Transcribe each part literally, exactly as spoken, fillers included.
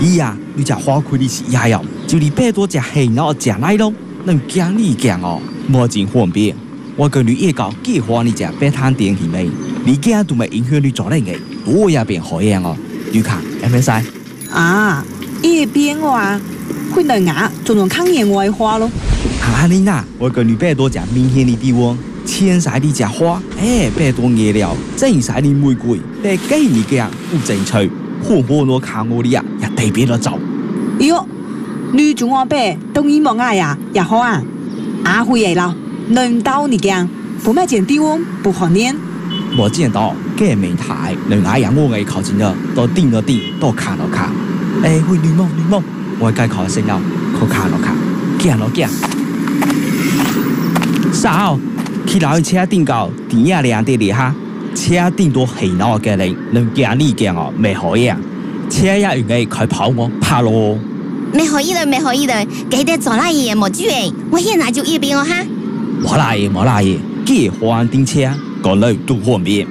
你呀、啊，你只花开你是也要，就你百多只黑脑食奶咯，能惊你惊哦，无真方便。我跟你一搞计划，你只白摊点去没？你惊都没影响你做那个，多也变好样哦。你看，会唔使？ 啊，一边话会能牙，就能抗炎外花咯。 啊，你呐，我跟你百多只明显的地方，前晒你只花，哎，百多颜料，正晒你玫瑰，百几你个不正趣。火火我看我的呀，也特别的早。 哟，女主我白，冬衣莫爱呀，也好啊。阿辉来了，能到你讲，不买件地方不好念。 我见到嘅美台，能爱呀我嘅靠近了，都盯了盯，都看了看。哎，會女夢女夢，我該考先了，可看了看，見了見。sao？去老車頂高，點呀亮啲嚟哈？車頂多黑鬧嘅人，能驚你驚哦，未可以啊！車呀用嘅佢跑我怕咯。 没可以的，没可以的，记得做那嘢冇住诶，我现在就一边哦哈。 冇啦嘢，冇啦嘢，結婚訂車，個女都方便。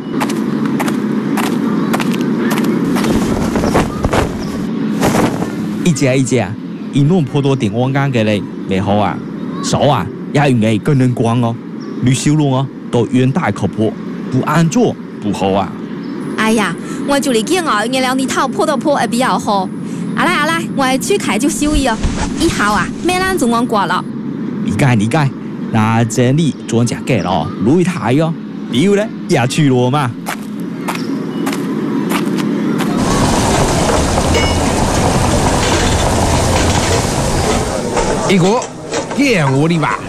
一隻一隻，一弄破多點我啱嘅你，未好啊！手啊，也用嘅更能光哦，你小路哦，都遠大靠譜，不安坐不好啊！ 哎呀，我就嚟見我，原來你頭破到破會比較好。阿來阿來，我去開就收益哦。以後啊，咩人就我過了。 理解理解，那這裡做只嘅咯，累太哦，比如咧也去咯嘛。 一個見我的吧。